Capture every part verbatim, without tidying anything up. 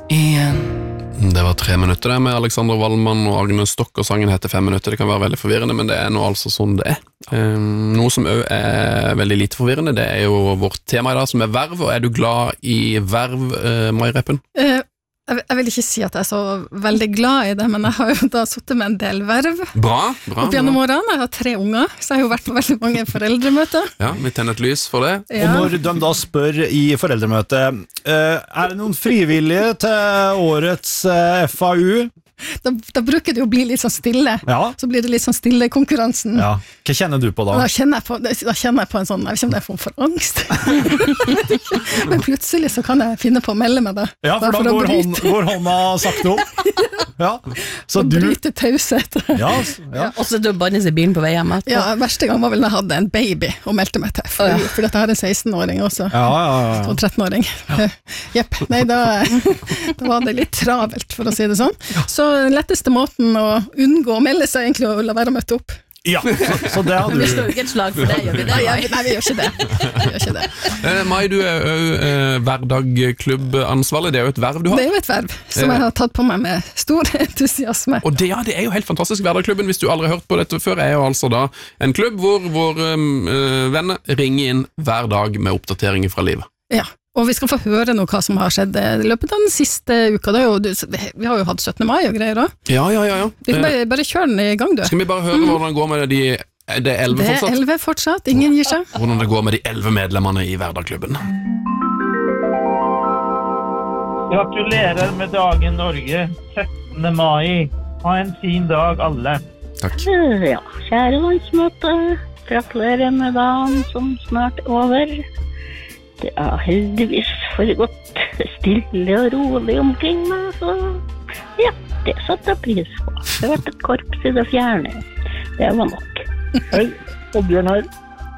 igjen. Det var tre minutter der med Alexander Wallmann og Agnes Stokk, og sangen heter fem minutter. Det kan være veldig forvirrende, men det er nå altså sånn det er. Um, noe som også er veldig lite forvirrende, det er jo vårt tema i dag, som er verv, og er du glad i verv, uh, Mai Reppen? Uh. Jeg vil ikke si at jeg er så veldig glad i det, men jeg har jo da suttet med en del verv. Bra, bra. Opp gjennom årene, jeg har tre unger, så jeg har jo vært på veldig mange foreldremøter. Ja, vi tenner et lys for det. Ja. Og når de da spør i foreldremøtet, er det noen frivillige til årets F A U? Da, da bruker det jo å bli litt sånn stille. Ja. Så blir det litt sånn stille i konkurransen. Ja. Hva kjenner du på da? Da kjenner jeg på, da kjenner jeg på en sånn, jeg vet ikke om det er form for angst. Men plutselig så kan jeg finne på å melde meg da. Ja, for da, da går, hånd, går hånda sakte opp. Ja. Så og du... bryter taushet. Ja, ja. Og så du bannes i bilen på vei hjem etterpå. Ja, verste gang var vel når jeg hadde en baby og meldte meg til. For, oh, ja. Fordi jeg har en seksten-åring også. Ja, ja, ja. Og tretten-åring. Ja. Jepp, nei da, da var det litt travelt, for å si det sånn. Så den letteste måten å unngå å melde seg egentlig å la være å møte opp. Ja, så, så det har du... Vi slår ikke et slag for det, gjør vi det? Nei, nei, vi gjør ikke det. Vi gjør ikke det. Eh, Mai, du er jo eh, hverdagklubbansvarlig, det er jo et verv du har. Det er jo et verv som jeg har tatt på meg med stor entusiasme. Og det, ja, det er jo helt fantastisk. Hverdagklubben, hvis du aldri har hørt på dette før, er jo altså da en klubb hvor våre øh, venner ringer inn hver dag med oppdateringer fra livet. Ja. Og vi skal få høre noe hva som har skjedd i løpet av den siste uka. Det er jo, vi har jo hatt syttende mai og greier også. Ja, ja, ja. ja. Vi kan bare, bare kjøre den i gang, du. Skal vi bare høre mm. hvordan det går med de det er elleve fortsatt? Det er elleve fortsatt, ingen gir seg. Hvordan det går med de elleve medlemmene i Hverdagklubben. Gratulerer med dagen Norge, syttende mai. Ha en fin dag alle. Takk. Ja, kjære landsmøte. Gratulerer med dagen som snart er over. Det er heldigvis foregått stille og rolig omkring meg, så ja, det satte jeg pris på. Det har vært et korps i det fjerne. Det var nok. Hei, Oddbjørn her.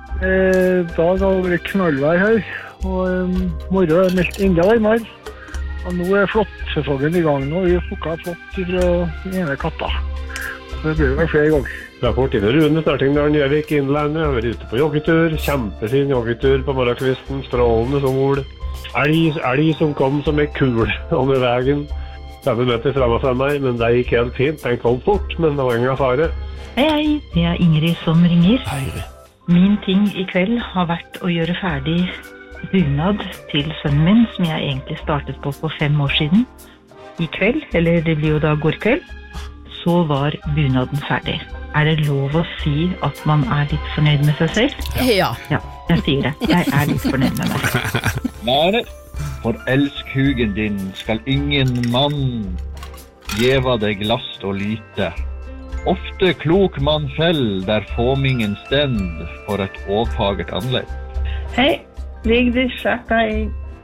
Eh, dag har vært knallvær her, og um, morgen er meldt enda varmere. Og nå er flåttsesongen i gang nå. Vi har plukket flått fra den ene katta. Det blir vel flere ganger. Rapport inn i Rune Startingdalen, Gjøvik, Innlandet. Jeg har vært ute på joggetur, kjempefin joggetur på morgenkvisten, strålende sol. Elg, elg som kom som en kul over veien. fem meter fremme fra meg, men det gikk helt fint. Den kom fort, men det var ingen fare. Hei, hei, det er Ingrid som ringer. Hei. Min ting i kveld har vært å gjøre ferdig bunad til sønnen min, som jeg egentlig startet på for fem år siden. I kveld, eller det blir jo da går kveld, så var bunaden ferdig. Er det lov å si at man er litt fornøyd med seg selv? Ja. Ja, jeg sier det. Jeg er litt fornøyd med meg. Nei, for elskhugen din skal ingen mann gjeva deg last og lyte. Ofte klok man selv, der fåmingen stend for et åfagert anlegg. Hei, Vigdis sjekka i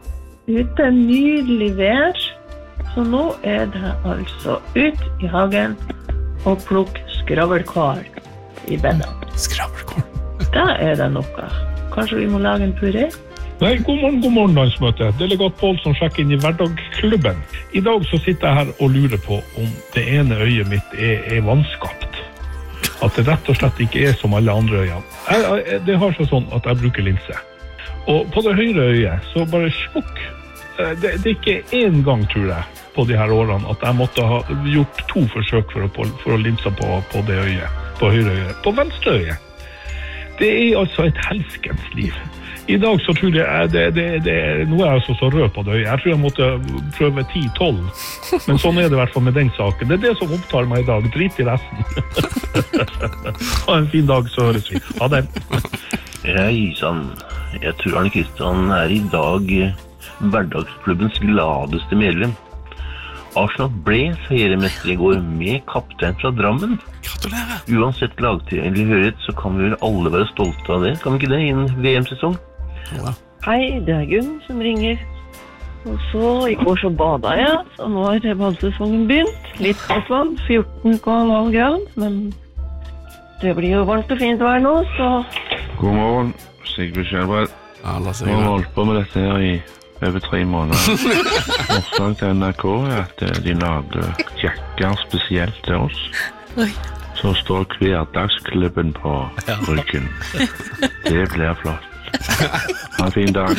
ute nydelig vær, så nå er det altså ut i hagen og plukk skravlkål i beddene. Skravlkål? Da er det noe. Kanskje vi må lage en puré? Nei, god morgen, god morgen, landsmøte. Delegat Pål som sjekker inn i Hverdagklubben. I dag så sitter jeg her og lurer på om det ene øyet mitt er, er vanskapt. At det rett og slett ikke er som alle andre øyene. Jeg, jeg, det har seg sånn at jeg bruker linse. Og på det høyre øyet så bare smukk. Det, det er ikke en gang, tror jeg, på de her årene at jeg måtte ha gjort to forsøk for å, for å limse på, på det øyet, på høyre øyet. På venstre øyet. Det er altså et helskens liv. I dag så tror jeg, det, det, det, nå er jeg altså så rød på det øyet. Jeg tror jeg måtte prøve ti tolv, men sånn er det i hvert fall med den saken. Det er det som opptar meg i dag, drit i resten. Ha en fin dag, så høres vi. Ha det. Hei, sann. Jeg tror Arne Kristian er i dag hverdagsklubbens gladeste medlem. Arsenal ble seiermester i går med kaptein fra Drammen. Gratulerer! Uansett lagtilhørighet så kan vi vel alle være stolte av det. Kan vi ikke det i en V M-sesong? Ja. Hei, det er Gunn som ringer. Og så i går så bada jeg, så nå har badesesongen begynt. Litt kaldt vann, fjorten komma fem grad, men det blir jo varmt og fint vær nå, så... God morgen, Sigve Kjellbredd. Alla sier det. Vi har holdt på med dette her i over tre måneder. Forslag til N R K er at de lager jakker spesielt til oss. Oi. Så står hverdagsklubben på ryggen. Det blir flott. Ha en fin dag.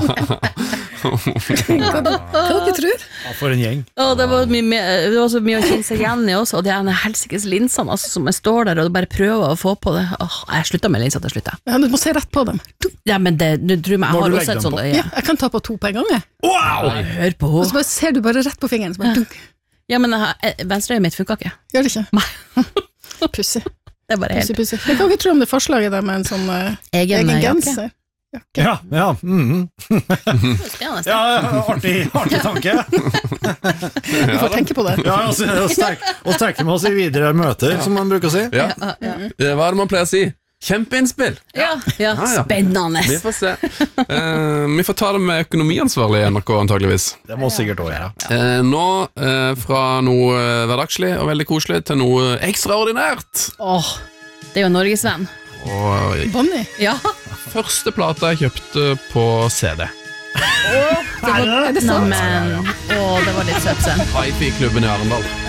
Hva dere tror? Ja, for en gjeng. Å, det, var mye, mer- det var så mye å kjenne seg igjen i også, og det er en helsikes linsene altså, som jeg står der og bare prøver å få på det. Åh, jeg slutta med linser til slutt. jeg. Ja, du må se rett på dem. Ja, men det, du tror meg, jeg Når har du også legger et dem sånt på. øye. Ja, jeg kan ta på to på en gang. jeg. Wow! Nei, hør på Og henne. så bare ser du bare rett på fingeren. Så bare, dunk. Ja, men jeg- jeg- venstreøyet mitt funka ikke. Gjør det ikke? Pussig. Det er bare Pussig, helt pussig. Jeg kan ikke tro om det forslaget der med en sånn uh, egen, egen jakke. genser. Ja, ja. Mhm. Spennende. Ja, artig, artig tanke. Du får tenke på det. Ja, og så- og sterk- og sterke med oss i videre møter, som man bruker å si. Ja. Eh, Hva er det man pleier å si? Kjempeinnspill! Ja, ja, Ja, ja. spennende. Vi får se. Eh, vi får ta det med økonomiansvarlig i N R K antageligvis. Det må sikkert også gjøre. Eh, nå eh, fra noe eh, hverdagslig og veldig koselig til noe ekstraordinært. Åh, det er jo Norgesvenn. Og Bonnie. Ja. første plata jeg kjøpte på C D. Det var, Er det sant? Neimen, åh, det var litt søtt, sønn. Hi-Fi-klubben i Arendal.